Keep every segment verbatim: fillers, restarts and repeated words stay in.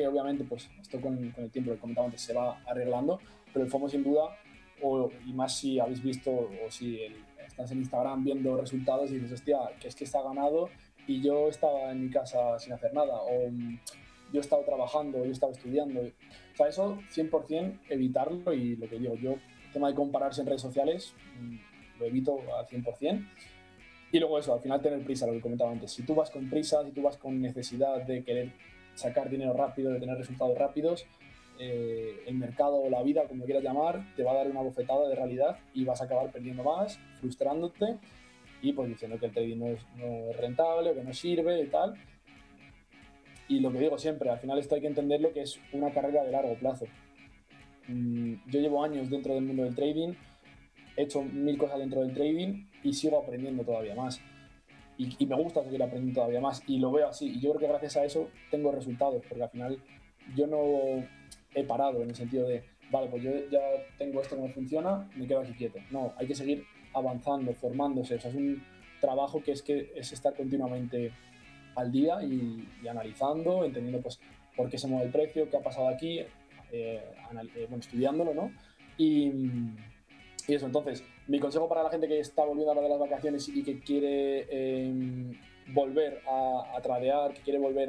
que obviamente pues esto con, con el tiempo, lo que comentaba antes, se va arreglando, pero el FOMO sin duda, o, y más si habéis visto o si el, estás en Instagram viendo resultados y dices, hostia, que es que está ganado y yo estaba en mi casa sin hacer nada, o yo he estado trabajando, yo he estado estudiando. O sea, eso cien por cien evitarlo, y lo que digo, yo, el tema de compararse en redes sociales, lo evito al cien por cien. Y luego eso, al final tener prisa, lo que comentaba antes. Si tú vas con prisa, si tú vas con necesidad de querer sacar dinero rápido, de tener resultados rápidos, eh, el mercado o la vida, como quieras llamar, te va a dar una bofetada de realidad y vas a acabar perdiendo más, frustrándote y pues diciendo que el trading no es, no es rentable, que no sirve y tal. Y lo que digo siempre, al final esto hay que entenderlo, que es una carrera de largo plazo. Yo llevo años dentro del mundo del trading, he hecho mil cosas dentro del trading y sigo aprendiendo todavía más. Y, y me gusta seguir aprendiendo todavía más y lo veo así. Y yo creo que gracias a eso tengo resultados, porque al final yo no he parado en el sentido de, vale, pues yo ya tengo esto que me funciona, me quedo aquí quieto. No, hay que seguir avanzando, formándose. O sea, es un trabajo que es, que es estar continuamente al día y, y analizando, entendiendo pues por qué se mueve el precio, qué ha pasado aquí, eh, anal eh, bueno, estudiándolo, ¿no? Y, y eso, entonces, mi consejo para la gente que está volviendo ahora de las vacaciones y que quiere eh, volver a, a tradear, que quiere volver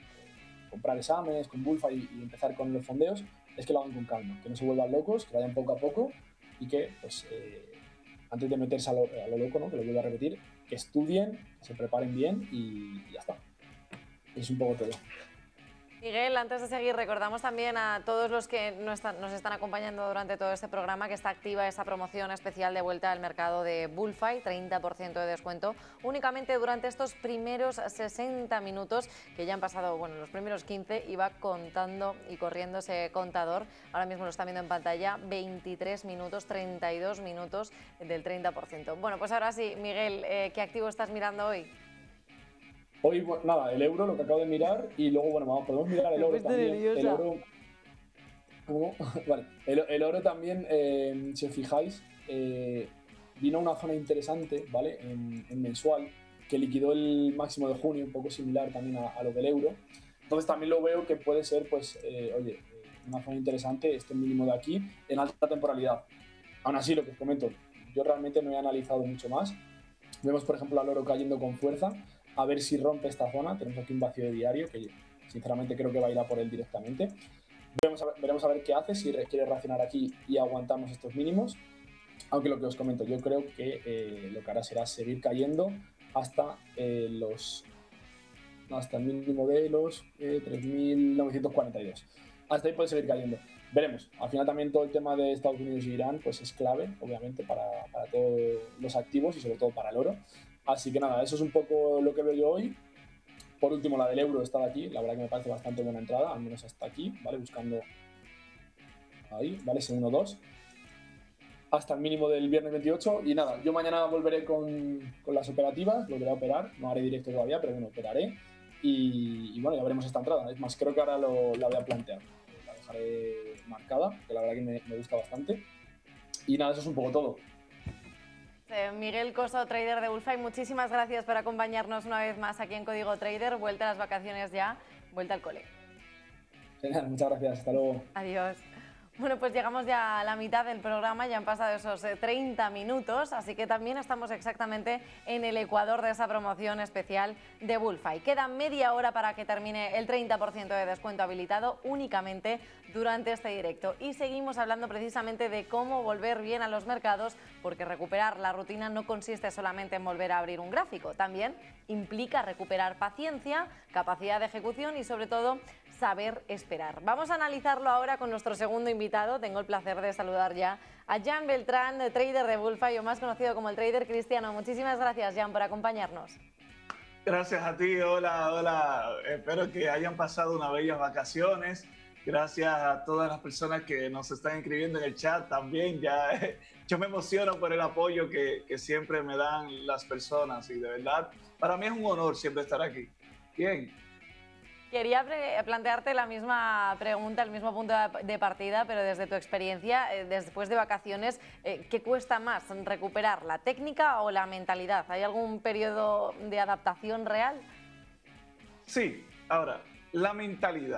a comprar exámenes con Bullfy y, y empezar con los fondeos, es que lo hagan con calma, que no se vuelvan locos, que vayan poco a poco y que, pues, eh, antes de meterse a lo, a lo loco, ¿no? Que lo vuelvo a repetir, que estudien, que se preparen bien y, y ya está. Es un poco todo. Miguel, antes de seguir, recordamos también a todos los que nos están, nos están acompañando durante todo este programa que está activa esa promoción especial de vuelta al mercado de Bullfy, treinta por ciento de descuento, únicamente durante estos primeros sesenta minutos, que ya han pasado, bueno, los primeros quince, y va contando y corriendo ese contador. Ahora mismo lo están viendo en pantalla, veintitrés minutos, treinta y dos minutos del treinta por ciento. Bueno, pues ahora sí, Miguel, eh, ¿qué activo estás mirando hoy? Hoy, bueno, nada, el euro, lo que acabo de mirar, y luego, bueno, vamos, podemos mirar el oro también. El oro, ¿cómo? Vale, el, el oro también, eh, si os fijáis, eh, vino a una zona interesante, ¿vale? En, en mensual, que liquidó el máximo de junio, un poco similar también a, a lo del euro. Entonces también lo veo que puede ser, pues, eh, oye, una zona interesante, este mínimo de aquí, en alta temporalidad. Aún así, lo que os comento, yo realmente no he analizado mucho más. Vemos, por ejemplo, al oro cayendo con fuerza, a ver si rompe esta zona. Tenemos aquí un vacío de diario que sinceramente creo que va a ir a por él directamente. Veremos a ver, veremos a ver qué hace, si quiere reaccionar aquí y aguantamos estos mínimos. Aunque lo que os comento, yo creo que eh, lo que hará será seguir cayendo hasta eh, los hasta el mínimo de los eh, tres mil novecientos cuarenta y dos. Hasta ahí puede seguir cayendo. Veremos. Al final también todo el tema de Estados Unidos y Irán pues es clave, obviamente, para, para todos los activos y sobre todo para el oro. Así que nada, eso es un poco lo que veo yo hoy. Por último, la del euro está aquí. La verdad que me parece bastante buena entrada, al menos hasta aquí, ¿vale? Buscando ahí, ¿vale? Ese uno dos. Hasta el mínimo del viernes veintiocho. Y nada, yo mañana volveré con, con las operativas, volveré a operar. No haré directo todavía, pero bueno, operaré. Y, y bueno, ya veremos esta entrada. Es más, creo que ahora lo, la voy a plantear. La dejaré marcada, que la verdad que me, me gusta bastante. Y nada, eso es un poco todo. Miguel Coso, trader de Bullfy, muchísimas gracias por acompañarnos una vez más aquí en Código Trader. Vuelta a las vacaciones ya, vuelta al cole. Genial, muchas gracias, hasta luego. Adiós. Bueno, pues llegamos ya a la mitad del programa, ya han pasado esos treinta minutos, así que también estamos exactamente en el ecuador de esa promoción especial de Bullfy. Queda media hora para que termine el treinta por ciento de descuento habilitado únicamente durante este directo. Y seguimos hablando precisamente de cómo volver bien a los mercados, porque recuperar la rutina no consiste solamente en volver a abrir un gráfico, también implica recuperar paciencia, capacidad de ejecución y sobre todo saber esperar. Vamos a analizarlo ahora con nuestro segundo invitado. Tengo el placer de saludar ya a Jan Beltrán, trader de Bullfy, o más conocido como el trader cristiano. Muchísimas gracias, Jan, por acompañarnos. Gracias a ti, hola, hola. Espero que hayan pasado unas bellas vacaciones. Gracias a todas las personas que nos están escribiendo en el chat también. Ya, yo me emociono por el apoyo que, que siempre me dan las personas y de verdad, para mí es un honor siempre estar aquí. Bien. Quería plantearte la misma pregunta, el mismo punto de partida, pero desde tu experiencia, después de vacaciones, ¿qué cuesta más, recuperar la técnica o la mentalidad? ¿Hay algún periodo de adaptación real? Sí, ahora, la mentalidad.